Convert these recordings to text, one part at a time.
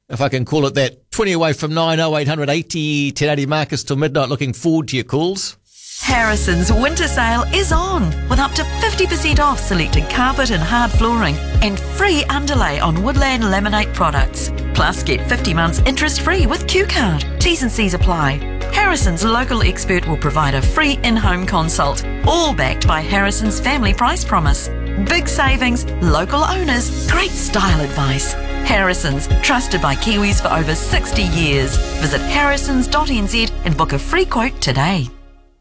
if I can call it that. 20 away from 9, 0800 80 1080 Marcus till midnight. Looking forward to your calls. Harrison's winter sale is on with up to 50% off selected carpet and hard flooring and free underlay on Woodland Laminate products. Plus, get 50 months interest-free with Q-Card. T's and C's apply. Harrison's local expert will provide a free in-home consult, all backed by Harrison's family price promise. Big savings, local owners, great style advice. Harrison's, trusted by Kiwis for over 60 years. Visit harrisons.nz and book a free quote today.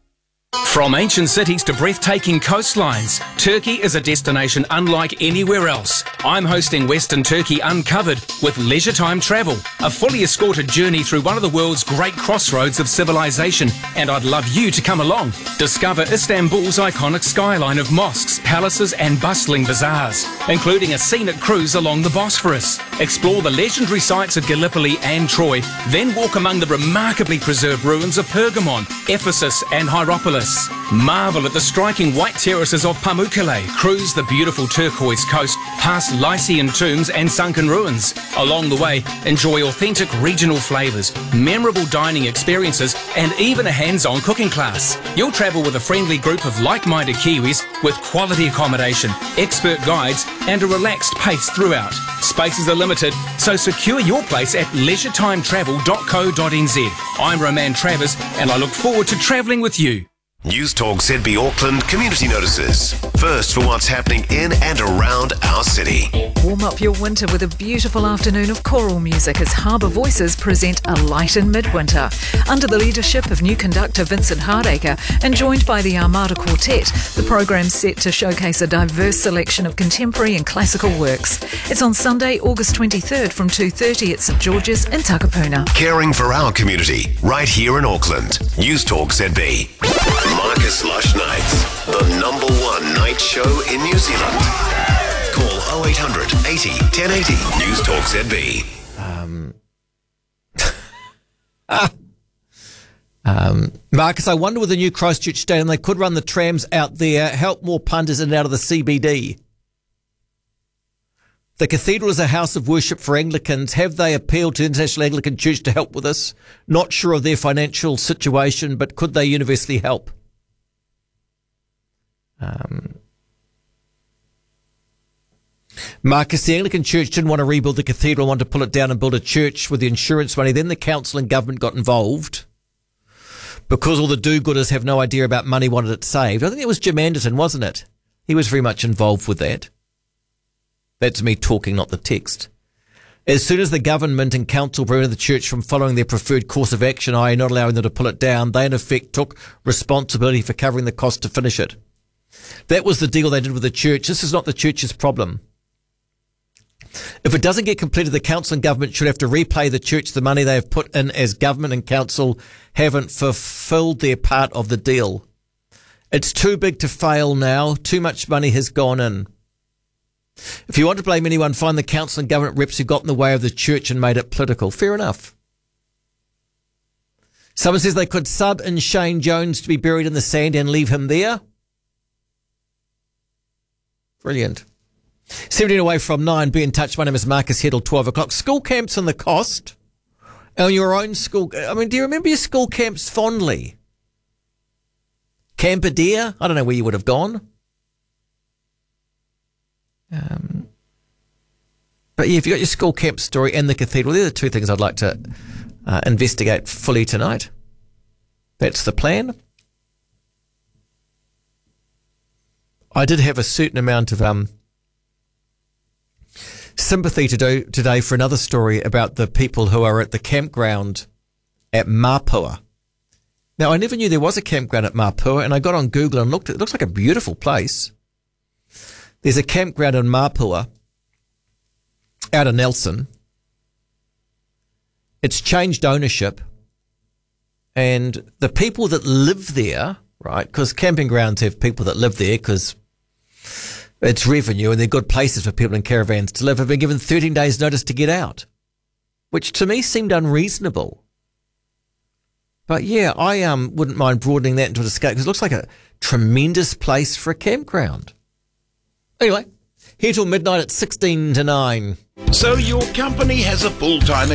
From ancient cities to breathtaking coastlines, Turkey is a destination unlike anywhere else. I'm hosting Western Turkey Uncovered with Leisure Time Travel, a fully escorted journey through one of the world's great crossroads of civilization, and I'd love you to come along. Discover Istanbul's iconic skyline of mosques, palaces and bustling bazaars, including a scenic cruise along the Bosphorus. Explore the legendary sites of Gallipoli and Troy, then walk among the remarkably preserved ruins of Pergamon, Ephesus and Hierapolis. Marvel at the striking white terraces of Pamukkale, cruise the beautiful turquoise coast, past Lycian tombs and sunken ruins. Along the way, enjoy authentic regional flavours, memorable dining experiences and even a hands-on cooking class. You'll travel with a friendly group of like-minded Kiwis with quality accommodation, expert guides and a relaxed pace throughout. Spaces are limited, so secure your place at leisuretime.travel.co.nz. I'm Roman Travers and I look forward to travelling with you. News Talk ZB Auckland community notices. First for what's happening in and around our city. Warm up your winter with a beautiful afternoon of choral music as Harbour Voices present A Light in Midwinter. Under the leadership of new conductor Vincent Hardacre and joined by the Armada Quartet, the programme's set to showcase a diverse selection of contemporary and classical works. It's on Sunday, August 23rd from 2:30 at St George's in Takapuna. Caring for our community, right here in Auckland. News Talk ZB. Marcus Lush Nights, the #1 night show in New Zealand. Call 0800 80 1080 News Talk ZB. Marcus, I wonder with the new Christchurch Stadium, they could run the trams out there, help more punters in and out of the CBD. The cathedral is a house of worship for Anglicans. Have they appealed to the International Anglican Church to help with this? Not sure of their financial situation, but could they universally help? Marcus, the Anglican Church didn't want to rebuild the cathedral, wanted to pull it down and build a church with the insurance money. Then the council and government got involved because all the do-gooders have no idea about money, wanted it saved. I think it was Jim Anderton, wasn't it? He was very much involved with that. That's me talking, not the text. As soon as the government and council prevented the church from following their preferred course of action, i.e. not allowing them to pull it down, they in effect took responsibility for covering the cost to finish it. That was the deal they did with the church. This is not the church's problem. If it doesn't get completed, the council and government should have to repay the church the money they have put in, as government and council haven't fulfilled their part of the deal. It's too big to fail now. Too much money has gone in. If you want to blame anyone, find the council and government reps who got in the way of the church and made it political. Fair enough. Someone says they could sub in Shane Jones to be buried in the sand and leave him there. Brilliant. 17 away from 9. Be in touch. My name is Marcus Heddle, 12 o'clock. School camps and the cost. On your own school. I mean, do you remember your school camps fondly? Camperdeer? I don't know where you would have gone. But yeah, if you got your school camp story and the cathedral, they're the two things I'd like to investigate fully tonight. That's the plan. I did have a certain amount of sympathy to do today for another story about the people who are at the campground at Mapua. Now, I never knew there was a campground at Mapua, and I got on Google and looked. It looks like a beautiful place. There's a campground in Mapua out of Nelson. It's changed ownership, and the people that live there, right, because camping grounds have people that live there because it's revenue and they're good places for people in caravans to live, have been given 13 days notice to get out, which to me seemed unreasonable. But yeah, I wouldn't mind broadening that into a scale because it looks like a tremendous place for a campground. Anyway, here till midnight at 16 to 9. So your company has a full-time